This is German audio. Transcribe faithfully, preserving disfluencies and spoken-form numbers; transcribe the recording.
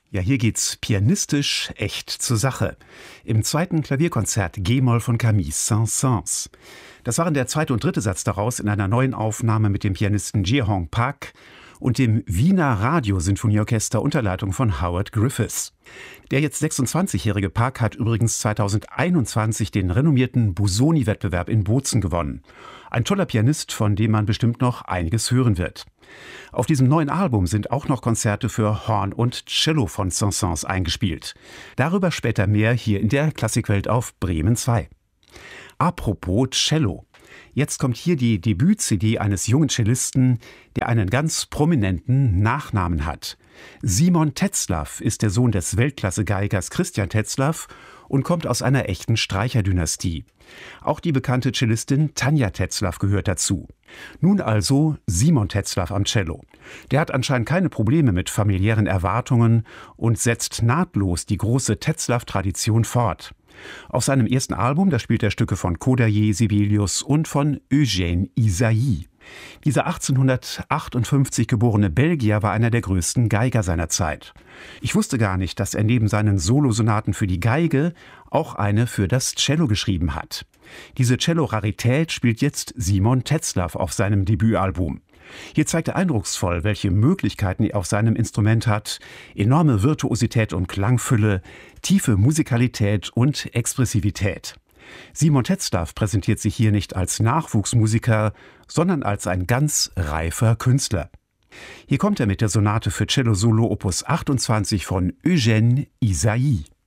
Ja, hier geht's pianistisch echt zur Sache. Im zweiten Klavierkonzert G-Moll von Camille Saint-Saëns. Das waren der zweite und dritte Satz daraus in einer neuen Aufnahme mit dem Pianisten Ji-Hong Park und dem Wiener Radiosinfonieorchester unter Leitung von Howard Griffiths. Der jetzt sechsundzwanzigjährige Park hat übrigens zweitausendeinundzwanzig den renommierten Busoni-Wettbewerb in Bozen gewonnen. Ein toller Pianist, von dem man bestimmt noch einiges hören wird. Auf diesem neuen Album sind auch noch Konzerte für Horn und Cello von Saint-Saëns eingespielt. Darüber später mehr hier in der Klassikwelt auf Bremen zwei. Apropos Cello. Jetzt kommt hier die Debüt-C D eines jungen Cellisten, der einen ganz prominenten Nachnamen hat. Simon Tetzlaff ist der Sohn des Weltklasse-Geigers Christian Tetzlaff und kommt aus einer echten Streicherdynastie. Auch die bekannte Cellistin Tanja Tetzlaff gehört dazu. Nun also Simon Tetzlaff am Cello. Der hat anscheinend keine Probleme mit familiären Erwartungen und setzt nahtlos die große Tetzlaff-Tradition fort. Auf seinem ersten Album, da spielt er Stücke von Kodaly, Sibelius und von Eugène Ysaÿe. Dieser achtzehnhundertachtundfünfzig geborene Belgier war einer der größten Geiger seiner Zeit. Ich wusste gar nicht, dass er neben seinen Solosonaten für die Geige auch eine für das Cello geschrieben hat. Diese Cello-Rarität spielt jetzt Simon Tetzlaff auf seinem Debütalbum. Hier zeigt er eindrucksvoll, welche Möglichkeiten er auf seinem Instrument hat. Enorme Virtuosität und Klangfülle, tiefe Musikalität und Expressivität. Simon Tetzlaff präsentiert sich hier nicht als Nachwuchsmusiker, sondern als ein ganz reifer Künstler. Hier kommt er mit der Sonate für Cello Solo Opus achtundzwanzig von Eugène Ysaÿe.